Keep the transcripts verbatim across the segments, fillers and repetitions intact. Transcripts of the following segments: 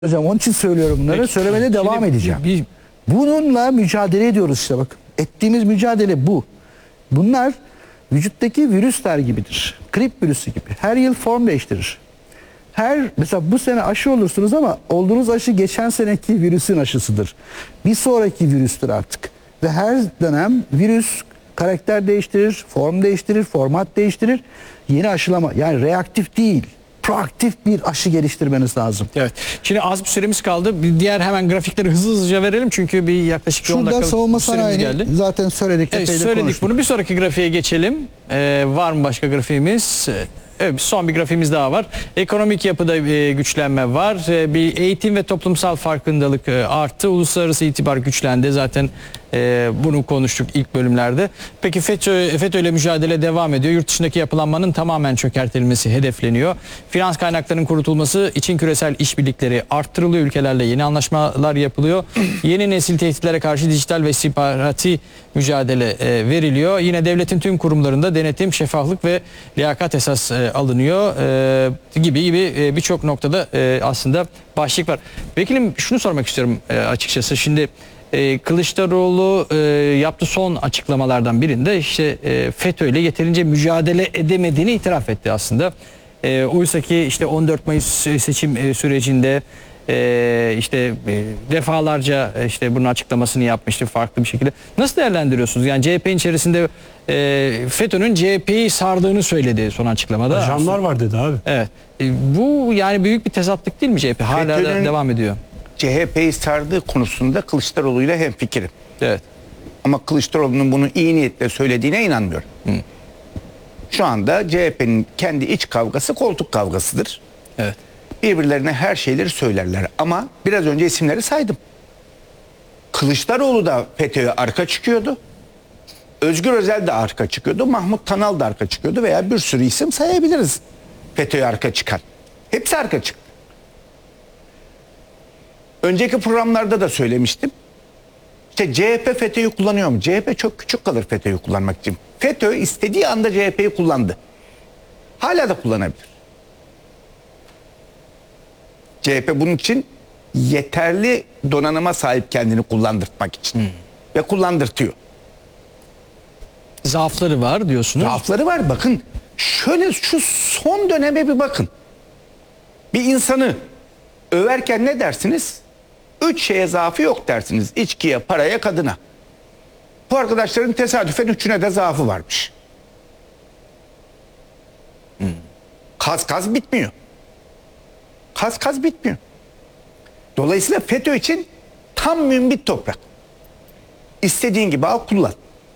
Hocam onun için söylüyorum bunları. Peki, Söylemede devam şimdi edeceğim. bir- Bununla mücadele ediyoruz işte bak. Ettiğimiz mücadele bu. Bunlar vücuttaki virüsler gibidir. Grip virüsü gibi. Her yıl form değiştirir. Her mesela bu sene aşı olursunuz ama olduğunuz aşı geçen seneki virüsün aşısıdır. Bir sonraki virüstür artık. Ve her dönem virüs karakter değiştirir, form değiştirir, format değiştirir. Yeni aşılama yani reaktif değil, proaktif bir aşı geliştirmeniz lazım. Evet. Şimdi az bir süremiz kaldı. Bir diğer hemen grafikleri hızlı hızlıca verelim çünkü bir yaklaşık on Şurada dakikalık savunma süremiz sanayini geldi. zaten söyledik. Evet, epey de söyledik konuştuk. bunu. Bir sonraki grafiğe geçelim. Ee, var mı başka grafiğimiz? Evet, son bir grafiğimiz daha var. Ekonomik yapıda e, güçlenme var. E, bir eğitim ve toplumsal farkındalık e, arttı. Uluslararası itibar güçlendi. Zaten e, bunu konuştuk ilk bölümlerde. Peki FETÖ, FETÖ ile mücadele devam ediyor. Yurt dışındaki yapılanmanın tamamen çökertilmesi hedefleniyor. Finans kaynaklarının kurutulması için küresel işbirlikleri arttırılıyor. Ülkelerle yeni anlaşmalar yapılıyor. Yeni nesil tehditlere karşı dijital ve istihbarati mücadele e, veriliyor. Yine devletin tüm kurumlarında denetim, şeffaflık ve liyakat esas e, alınıyor e, gibi gibi e, birçok noktada e, aslında başlık var. Vekilim şunu sormak istiyorum e, açıkçası. Şimdi e, Kılıçdaroğlu e, yaptığı son açıklamalardan birinde işte e, FETÖ ile yeterince mücadele edemediğini itiraf etti aslında. E, oysa ki işte on dört Mayıs seçim e, sürecinde e, işte e, defalarca e, işte bunun açıklamasını yapmıştı farklı bir şekilde. Nasıl değerlendiriyorsunuz? Yani C H P'nin içerisinde e, FETÖ'nün C H P'yi sardığını söyledi son açıklamada. Ajanlar var dedi abi. Evet. E, bu yani büyük bir tezatlık değil mi C H P? Hala da FETÖ'nün devam ediyor. C H P'yi sardığı konusunda Kılıçdaroğlu'yla hemfikirim. Evet. Ama Kılıçdaroğlu'nun bunu iyi niyetle söylediğine inanmıyorum. Hı. Şu anda C H P'nin kendi iç kavgası koltuk kavgasıdır. Evet. Birbirlerine her şeyleri söylerler. Ama biraz önce isimleri saydım. Kılıçdaroğlu da FETÖ'ye arka çıkıyordu. Özgür Özel de arka çıkıyordu. Mahmut Tanal da arka çıkıyordu veya bir sürü isim sayabiliriz. FETÖ'ye arka çıkan. Hepsi arka çıktı. Önceki programlarda da söylemiştim. İşte C H P FETÖ'yü kullanıyor mu? C H P çok küçük kalır FETÖ'yü kullanmak için. FETÖ istediği anda C H P'yi kullandı. Hala da kullanabilir. C H P bunun için yeterli donanıma sahip kendini kullandırtmak için. Hmm. Ve kullandırtıyor. Zaafları var diyorsunuz. Zaafları var. Bakın şöyle şu son döneme bir bakın. Bir insanı överken ne dersiniz? Üç şeye zaafı yok dersiniz. İçkiye, paraya, kadına. Bu arkadaşların tesadüfen üçüne de zaafı varmış. Hmm. Kaz kaz bitmiyor. Kaz kaz bitmiyor. Dolayısıyla FETÖ için tam mümbit toprak. İstediğin gibi al kullan.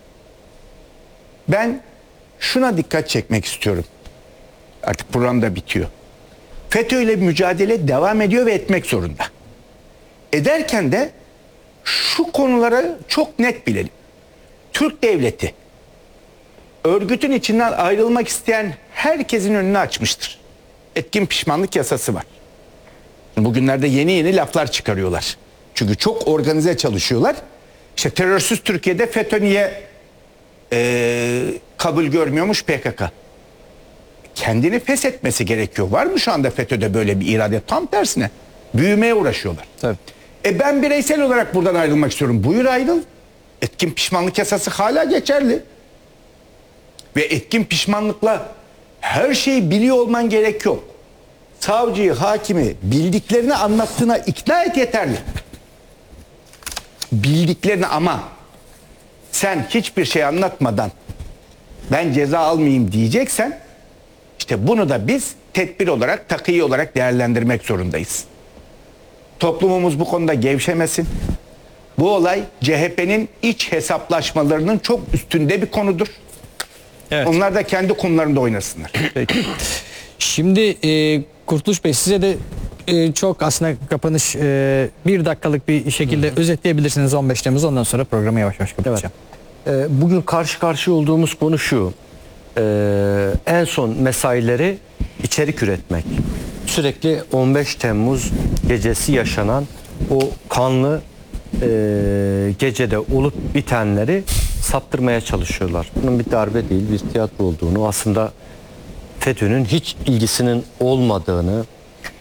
Ben şuna dikkat çekmek istiyorum. Artık program da bitiyor. FETÖ ile mücadele devam ediyor ve etmek zorunda. Ederken de şu konuları çok net bilelim. Türk devleti örgütün içinden ayrılmak isteyen herkesin önünü açmıştır. Etkin pişmanlık yasası var. Bugünlerde yeni yeni laflar çıkarıyorlar. Çünkü çok organize çalışıyorlar. İşte terörsüz Türkiye'de FETÖ niye e, kabul görmüyormuş P K K? Kendini feshetmesi gerekiyor. Var mı şu anda FETÖ'de böyle bir irade? Tam tersine. Büyümeye uğraşıyorlar. Tabii. E ben bireysel olarak buradan ayrılmak istiyorum. Buyur ayrıl. Etkin pişmanlık yasası hala geçerli. Ve etkin pişmanlıkla her şeyi biliyor olman gerek yok. Savcıyı, hakimi bildiklerini anlattığına ikna et yeterli. Bildiklerini ama sen hiçbir şey anlatmadan ben ceza almayayım diyeceksen işte bunu da biz tedbir olarak, takiyi olarak değerlendirmek zorundayız. Toplumumuz bu konuda gevşemesin. Bu olay C H P'nin iç hesaplaşmalarının çok üstünde bir konudur. Evet. Onlar da kendi konularında oynasınlar. Peki. Şimdi e, Kurtuluş Bey size de e, çok aslında kapanış e, bir dakikalık bir şekilde Hı-hı. özetleyebilirsiniz on beş Temmuz, ondan sonra programı yavaş yavaş kapatacağım. Evet. E, bugün karşı karşıya olduğumuz konu şu. E, en son mesaileri içerik üretmek. Sürekli on beş Temmuz gecesi yaşanan o kanlı e, gecede olup bitenleri saptırmaya çalışıyorlar. Bunun bir darbe değil, bir tiyatro olduğunu, aslında FETÖ'nün hiç ilgisinin olmadığını,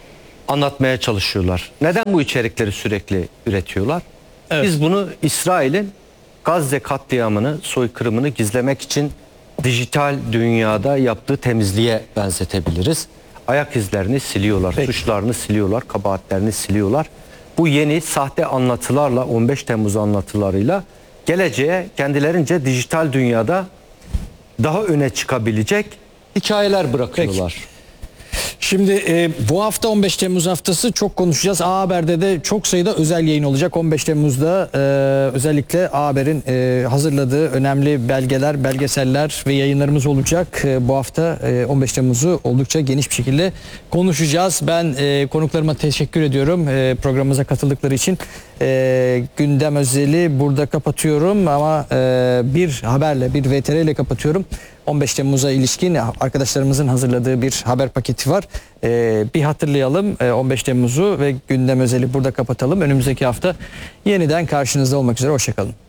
anlatmaya çalışıyorlar. Neden bu içerikleri sürekli üretiyorlar? Evet. Biz bunu İsrail'in Gazze katliamını, soykırımını gizlemek için dijital dünyada yaptığı temizliğe benzetebiliriz. Ayak izlerini siliyorlar, Peki. suçlarını siliyorlar, kabahatlerini siliyorlar. Bu yeni sahte anlatılarla, on beş Temmuz anlatılarıyla geleceğe kendilerince dijital dünyada daha öne çıkabilecek hikayeler bırakıyorlar. Şimdi e, bu hafta on beş Temmuz haftası çok konuşacağız. A Haber'de de çok sayıda özel yayın olacak. on beş Temmuz'da e, özellikle A Haber'in e, hazırladığı önemli belgeler, belgeseller ve yayınlarımız olacak. E, bu hafta e, on beş Temmuz'u oldukça geniş bir şekilde konuşacağız. Ben e, konuklarıma teşekkür ediyorum e, programımıza katıldıkları için. E, gündem özeli burada kapatıyorum ama e, bir haberle, bir V T R ile kapatıyorum. on beş Temmuz'a ilişkin arkadaşlarımızın hazırladığı bir haber paketi var. Ee, bir hatırlayalım ee, on beş Temmuz'u ve gündem özeli burada kapatalım. Önümüzdeki hafta yeniden karşınızda olmak üzere. Hoşçakalın.